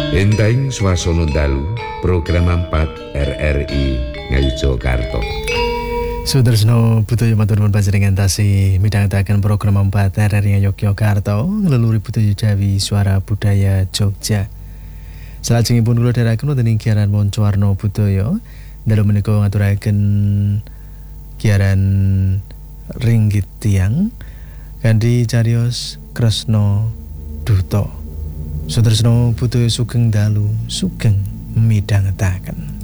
Entahing swasana dalu program 4 RRI Ngayogyakarta. Sutresno Budaya matur nuwun panjenengan tasih midhangetaken program 4 RRI Ngayogyakarta ngleluri budaya Jawi Suara Budaya Jogja. Salajengipun kula dherekaken wonten ing giaran Monco Warna Budaya dalu menika ngaturaken giaran Ringgit Tiang kanthi cariyos Kresna Duta. Sutresno Budaya sugeng dalu sugeng midhangetaken.